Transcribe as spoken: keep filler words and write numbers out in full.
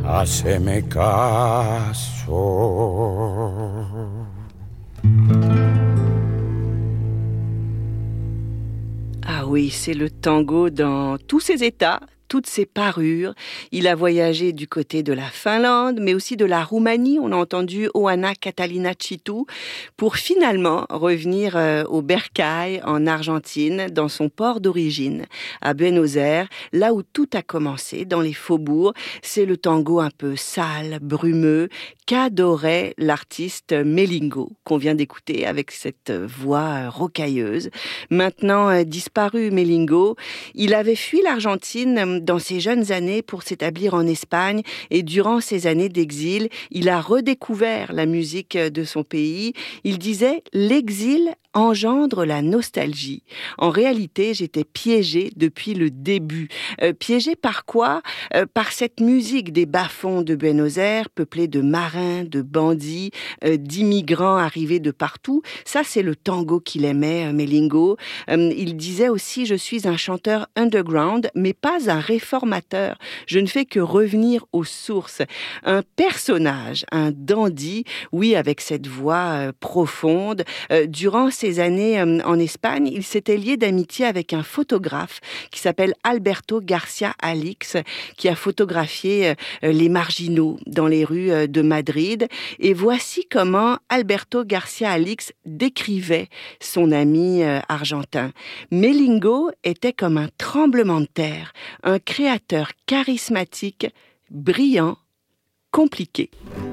Haceme caso. Ah oui, c'est le tango dans tous ses états, toutes ses parures. Il a voyagé du côté de la Finlande, mais aussi de la Roumanie. On a entendu Oana Catalina Citu pour finalement revenir euh, au Bercail en Argentine, dans son port d'origine, à Buenos Aires, là où tout a commencé, dans les faubourgs. C'est le tango un peu sale, brumeux, qu'adorait l'artiste Melingo, qu'on vient d'écouter avec cette voix rocailleuse. Maintenant euh, disparu, Melingo, il avait fui l'Argentine dans ses jeunes années pour s'établir en Espagne et durant ses années d'exil, il a redécouvert la musique de son pays. Il disait « L'exil engendre la nostalgie. En réalité, j'étais piégée depuis le début. Euh, piégée par quoi ? euh, Par cette musique des bas-fonds de Buenos Aires, peuplée de marins, de bandits, euh, d'immigrants arrivés de partout. Ça, c'est le tango qu'il aimait, euh, Melingo. Euh, il disait aussi « Je suis un chanteur underground, mais pas un réformateur. Je ne fais que revenir aux sources. » Un personnage, un dandy, oui, avec cette voix euh, profonde. Euh, durant ces années euh, en Espagne, il s'était lié d'amitié avec un photographe qui s'appelle Alberto Garcia Alix, qui a photographié euh, les marginaux dans les rues euh, de Madrid. Et voici comment Alberto Garcia Alix décrivait son ami euh, argentin. Melingo était comme un tremblement de terre, un créateur charismatique, brillant, compliqué.